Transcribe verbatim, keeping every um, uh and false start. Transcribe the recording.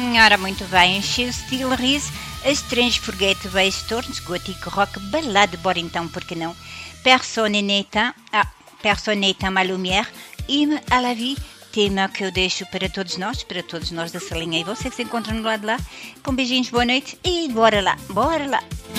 Ora, muito bem, cheio estilo riso, estrange foguete, vai storms, gótico, rock, balade, bora então, por que não? Personne n'éteint, ah, personne n'éteint ma lumière, hymne à la vie, tema que eu deixo para todos nós, para todos nós dessa linha. E você que se encontra no lado de lá, com beijinhos, boa noite e bora lá, bora lá.